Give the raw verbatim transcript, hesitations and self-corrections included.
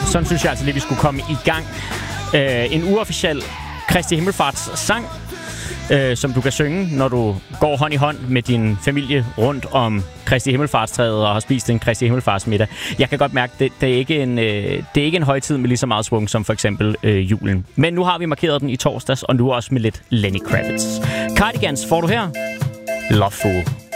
sådan synes jeg altså lige, vi skulle komme i gang. Øh, en uofficiel Kristi Himmelfarts sang, øh, som du kan synge, når du går hånd i hånd med din familie rundt om Kristi Himmelfartstræet og har spist en Kristi Himmelfartsmiddag. Jeg kan godt mærke, det, det, er ikke en, øh, det er ikke en højtid med lige så meget svung som for eksempel øh, julen. Men nu har vi markeret den i torsdags, og nu også med lidt Lenny Kravitz. Cardigans får du her. Love Fool.